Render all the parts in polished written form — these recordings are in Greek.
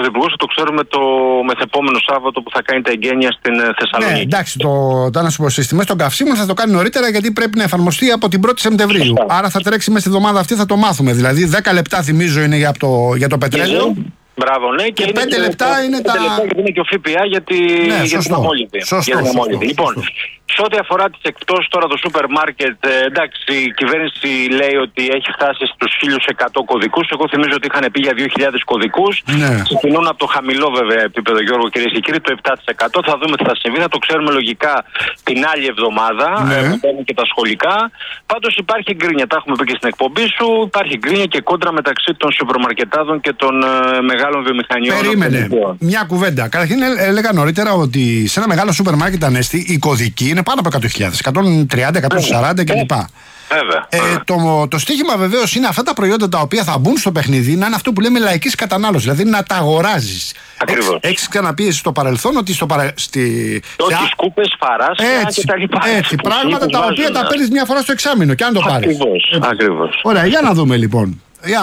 Πρωθυπουργός θα το ξέρουμε το μεθεπόμενο Σάββατο που θα κάνει τα εγγένεια στην Θεσσαλονίκη. Ναι, εντάξει, το στις τιμές των καυσίμων θα το κάνει νωρίτερα γιατί πρέπει να εφαρμοστεί από την 1η Σεπτεμβρίου. Σωστά. Άρα θα τρέξει μέσα στη εβδομάδα αυτή, θα το μάθουμε. Δηλαδή 10 λεπτά θυμίζω είναι για το πετρέλαιο. Μπράβο, ναι, και 5 λεπτά είναι τα. 5 λεπτά γιατί είναι και ο ΦΠΑ για την αμόλυντη. Λοιπόν, σε ό,τι αφορά τις εκπτώσεις τώρα το σούπερ μάρκετ, εντάξει, η κυβέρνηση λέει ότι έχει φτάσει στους 1.100 κωδικούς. Εγώ θυμίζω ότι είχαν πει για 2.000 κωδικούς. Ναι. Ξεκινούν από το χαμηλό βέβαια επίπεδο, Γιώργο, κυρίες και κύριοι, το 7%. Θα δούμε τι θα συμβεί. Θα το ξέρουμε λογικά την άλλη εβδομάδα. Ναι. Που και τα σχολικά. Πάντως υπάρχει γκρίνια. Τα έχουμε πει και στην εκπομπή σου. Υπάρχει γκρίνια και κόντρα μεταξύ των σούπερ μαρκετάδων και των μεγάλων βιομηχανιών. Περίμενε. Μια κουβέντα. Καταρχήν έλεγα νωρίτερα ότι σε ένα μεγάλο σούπερ μάρκετ Ανέστη η κωδική είναι πάνω από 100.000, 130, 140 κλπ. Το στίχημα βεβαίως είναι αυτά τα προϊόντα τα οποία θα μπουν στο παιχνίδι να είναι αυτό που λέμε λαϊκής κατανάλωσης, δηλαδή να τα αγοράζεις. Έχεις ξαναπεί εσύ στο παρελθόν ότι όχι σκούπες, φαράσια και τα λοιπά. Έτσι, πράγματα τα οποία τα παίρνεις μια φορά στο εξάμηνο και αν το πάρεις. Ακριβώς. Ωραία, για να δούμε λοιπόν.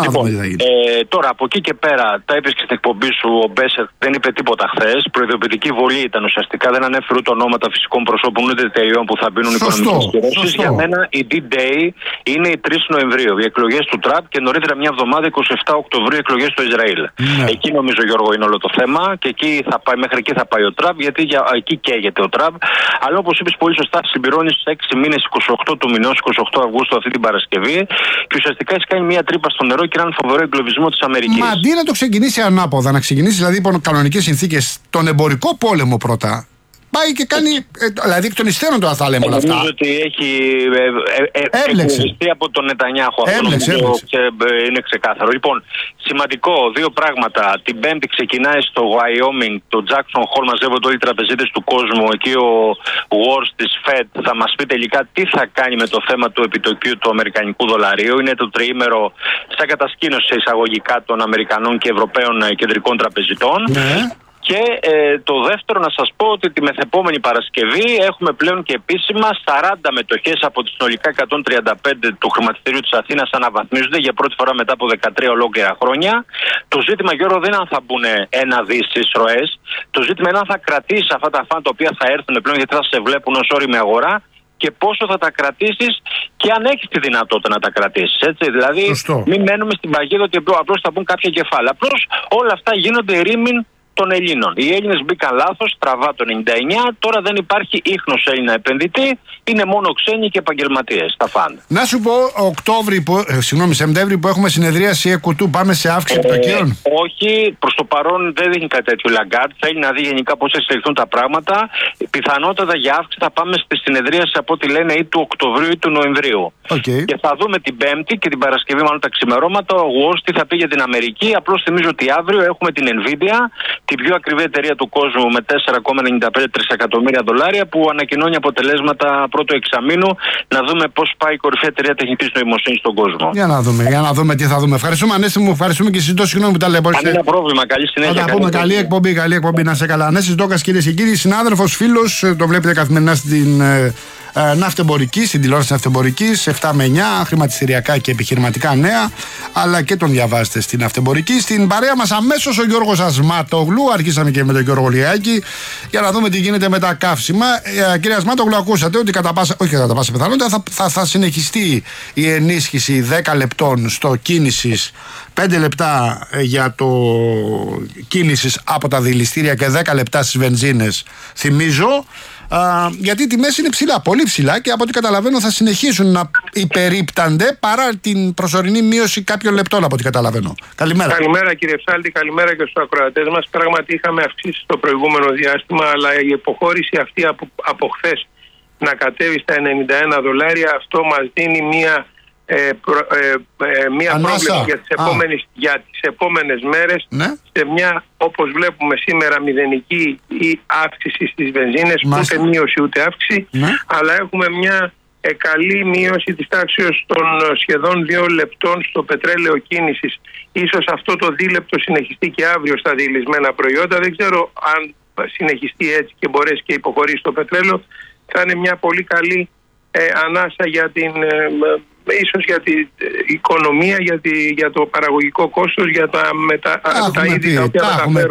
Τώρα από εκεί και πέρα, τα είπες και στην εκπομπή σου, ο Μπέσετ δεν είπε τίποτα χθες. Προειδοποιητική βολή ήταν ουσιαστικά, δεν ανέφερε ούτε ονόματα φυσικών προσώπων ούτε εταιριών που θα μπαίνουν οικονομικές κυρώσεις. Για μένα η D-Day είναι η 3 Νοεμβρίου, οι εκλογές του Τραμπ και νωρίτερα μια εβδομάδα 27 Οκτωβρίου εκλογές στο Ισραήλ. Ναι. Εκεί νομίζω, Γιώργο, είναι όλο το θέμα και εκεί μέχρι εκεί θα πάει ο Τραμπ, γιατί εκεί καίγεται ο Τραμπ. Αλλά όπως είπες πολύ σωστά, συμπληρώνει στους 6 μήνες 28 του μηνός, 28 Αυγούστου αυτή την Παρασκευή και ουσιαστικά έχει κάνει μια τρύπα στο νερό και έναν φοβερό εγκλωβισμό της Αμερικής. Μα αντί να το ξεκινήσει ανάποδα, να ξεκινήσει δηλαδή υπό κανονικές συνθήκες τον εμπορικό πόλεμο πρώτα, πάει και κάνει. Δηλαδή εκ των υστέρων τώρα θα λέμε όλα αυτά. Νομίζω ότι έχει εκνευριστεί από τον Νετανιάχου. Είναι ξεκάθαρο. Λοιπόν, σημαντικό, δύο πράγματα. Την Πέμπτη ξεκινάει στο Wyoming, το Jackson Hole, μαζεύονται όλοι οι τραπεζίτες του κόσμου. Εκεί ο Wars της Fed θα μας πει τελικά τι θα κάνει με το θέμα του επιτοκίου του αμερικανικού δολαρίου. Είναι το τριήμερο σαν κατασκήνωση εισαγωγικά των Αμερικανών και Ευρωπαίων κεντρικών τραπεζιτών. Ναι. Και το δεύτερο να σας πω ότι τη μεθεπόμενη Παρασκευή έχουμε πλέον και επίσημα 40 μετοχές από τις συνολικά 135 του χρηματιστηρίου της Αθήνας αναβαθμίζονται για πρώτη φορά μετά από 13 ολόκληρα χρόνια. Το ζήτημα, Γιώργο, δεν είναι αν θα μπουν ένα δις ροές. Το ζήτημα είναι αν θα κρατήσει αυτά τα φαν τα οποία θα έρθουν πλέον γιατί θα σε βλέπουν ως όριμη αγορά και πόσο θα τα κρατήσεις και αν έχεις τη δυνατότητα να τα κρατήσεις. Έτσι, δηλαδή μην μένουμε στην παγίδα ότι απλώς θα μπουν κάποια κεφάλαια. Απλώς όλα αυτά γίνονται ρήμην των Ελλήνων. Οι Έλληνες μπήκαν λάθος, τραβά το 99, τώρα δεν υπάρχει ίχνος Έλληνα επενδυτή, είναι μόνο ξένοι και επαγγελματίες, τα φαν. Να σου πω, Σεπτέμβρη που έχουμε συνεδρίαση ΕΚΟΥΤΟΥ, πάμε σε αύξηση επιτοκίων? Όχι, προς το παρόν δεν δίνει κάτι τέτοιο Λαγκάρτ, θέλει να δει γενικά πώς εξελιχθούν τα πράγματα. Πιθανότατα για αύξηση θα πάμε στη συνεδρίαση από ό,τι λένε ή του Οκτωβρίου ή του Νοεμβρίου. Και θα δούμε την Πέμπτη και την Παρασκευή, μάλλον τα ξημερώματα, ο Wall τι θα πει για την Αμερική. Απλώς θυμίζω ότι αύριο έχουμε την Nvidia, την πιο ακριβή εταιρεία του κόσμου με 4,95 τρισεκατομμύρια δολάρια που ανακοινώνει αποτελέσματα πρώτου εξαμήνου. Να δούμε πώς πάει η κορυφαία εταιρεία τεχνητής νοημοσύνης στον κόσμο. Για να δούμε τι θα δούμε. Ευχαριστούμε, Ανέστη μου, ευχαριστούμε και συζητώ. Συγγνώμη που τα λέω. Αν είναι πρόβλημα, καλή συνέχεια. Θα τα πούμε. Καλή εκπομπή, να σε καλά. Ανέστης Δόκας, κυρίες και κύριοι, συνάδελφος, φίλος, το βλέπετε καθημερινά στην ναυτεμπορική, στην τηλεόραση ναυτεμπορικής, 7 με 9, χρηματιστηριακά και επιχειρηματικά νέα, αλλά και τον διαβάζετε στην ναυτεμπορική. Στην παρέα μας αμέσως ο Γιώργος Ασμάτογλου. Αρχίσαμε και με τον Γιώργο Λιάκη για να δούμε τι γίνεται με τα καύσιμα. Κύριε Ασμάτογλου, ακούσατε ότι κατά πάσα πιθανότητα θα συνεχιστεί η ενίσχυση 10 λεπτών στο κίνησης, 5 λεπτά για το κίνησης από τα δηληστήρια και 10 λεπτά στις βενζίνες. Θυμίζω. Γιατί οι τιμές είναι ψηλά, πολύ ψηλά και από ό,τι καταλαβαίνω θα συνεχίσουν να υπερίπτανται παρά την προσωρινή μείωση κάποιων λεπτών από ό,τι καταλαβαίνω. Καλημέρα. Καλημέρα κύριε Ψάλτη, καλημέρα και στους ακροατές μας. Πράγματι είχαμε αυξήσει στο προηγούμενο διάστημα, αλλά η υποχώρηση αυτή από χθες να κατέβει στα $91, αυτό μας δίνει μία πρόβλημα για τις επόμενες μέρες, ναι, σε μια, όπως βλέπουμε σήμερα, μηδενική ή αύξηση στις βενζίνες, ούτε μείωση ούτε αύξηση, ναι, αλλά έχουμε μια καλή μείωση της τάξης των σχεδόν 2 λεπτών στο πετρέλαιο κίνησης. Ίσως αυτό το δίλεπτο συνεχιστεί και αύριο στα διελισμένα προϊόντα. Δεν ξέρω αν συνεχιστεί έτσι και μπορέσει και υποχωρήσει το πετρέλαιο. Θα είναι μια πολύ καλή ανάσα για την... ίσως για την οικονομία, για το παραγωγικό κόστος, για τα είδη τα οποία μεταφέρουν.